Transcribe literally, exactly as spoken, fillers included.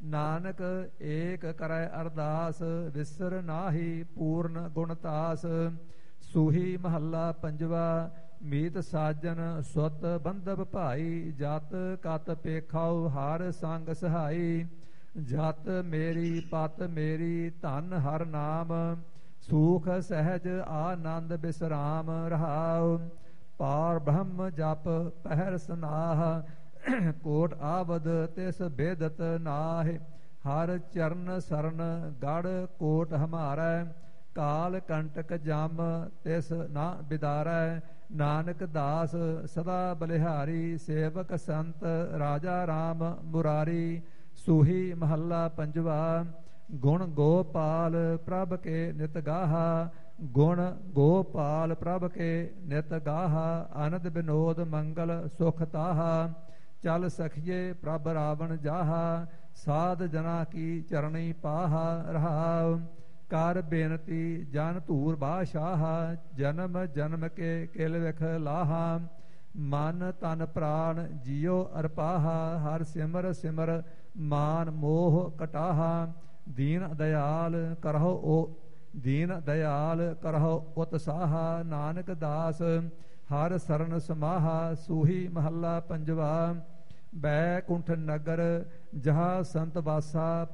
ਨਾਨਕ ਏਕ ਕਰੈ ਅਰਦਾਸ, ਵਿਸਰ ਨਾਹੀ ਪੂਰਨ ਗੁਣਤਾਸ। ਸੂਹੀ ਮਹੱਲਾ ਪੰਜਵਾ। ਮੀਤ ਸਾਜਨ ਸੁਤ ਬੰਧਵ ਭਾਈ, ਜਤ ਕਤ ਪੇਖਾਉ ਹਰ ਸੰਗ ਸਹਾਈ। ਜਤ ਮੇਰੀ ਪਤ ਮੇਰੀ ਧਨ ਹਰ ਨਾਮ, ਸੂਖ ਸਹਿਜ ਆਨੰਦ ਬਿਸਰਾਮ ਰਹਾਉ। ਪਾਰ ਬ੍ਰਹਮ ਜਪ ਪਹਿਰ ਸਨਾਹ, ਕੋਟ ਆਵਦ ਤਿਸ ਬੇਦਤ ਨਾਹਿ। ਹਰ ਚਰਨ ਸਰਨ ਗੜ ਕੋਟ ਹਮਾਰੈ, ਕਾਲ ਕੰਟਕ ਜਮ ਤਿਸ ਨਾ ਬਿਦਾਰੈ। ਨਾਨਕ ਦਾਸ ਸਦਾ ਬਲਿਹਾਰੀ, ਸੇਵਕ ਸੰਤ ਰਾਜਾ ਰਾਮ ਮੁਰਾਰੀ। ਸੂਹੀ ਮਹੱਲਾ ਪੰਜਵਾ। ਗੁਣ ਗੋਪਾਲ ਪ੍ਰਭ ਕੇ ਨਿਤ ਗਾਹਾ, ਗੁਣ ਗੋਪਾਲ ਪ੍ਰਭ ਕੇ ਨਿਤ ਗਾਹਾ। ਅਨੰਦ ਬਿਨੋਦ ਮੰਗਲ ਸੁਖ ਤਾਹਾ, ਚਲ ਸਖੀਏ ਪ੍ਰਭ ਰਾਵਣ ਜਾਹਾ। ਸਾਧ ਜਨਾ ਕੀ ਚਰਣੀ ਪਾਹਾ ਰਹਾਉ, ਕਰ ਬੇਨਤੀ ਜਨ ਧੂਰ ਬਾਸ਼ਾਹਾ। ਜਨਮ ਜਨਮ ਕੇ ਕਿਲ ਵਿਖ ਲਾਹਾ, ਮਨ ਤਨ ਪ੍ਰਾਣ ਜੀਉ ਅਰਪਾਹਾ। ਹਰ ਸਿਮਰ ਸਿਮਰ ਮਾਨ ਮੋਹ ਕਟਾਹਾ, ਦੀਨ ਦਇਆਲ ਕਰਹੁ ਓ ਦੀਨ ਦਇਆਲ ਕਰਹੁ ਉਤਸਾਹਾ। ਨਾਨਕ ਦਾਸ ਹਰ ਸਰਨ ਸਮਾਹਾ। ਸੂਹੀ ਮਹੱਲਾ ਪੰਜਵਾ। ਬੈਕੁੰਠ ਨਗਰ ਜਹਾ ਸੰਤ ਵਾਸਾ,